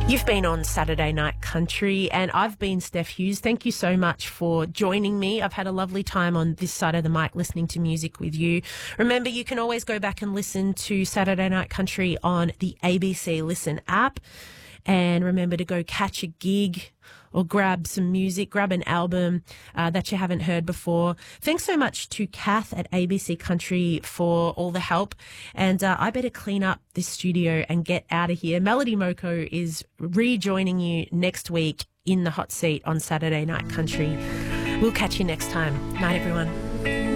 You've been on Saturday Night Country and I've been Steph Hughes. Thank you so much for joining me. I've had a lovely time on this side of the mic listening to music with you. Remember, you can always go back and listen to Saturday Night Country on the ABC Listen app. And remember to go catch a gig or grab some music, grab an album that you haven't heard before. Thanks so much to Kath at ABC Country for all the help. And I better clean up this studio and get out of here. Melody Moko is rejoining you next week in the hot seat on Saturday Night Country. We'll catch you next time. Night, everyone.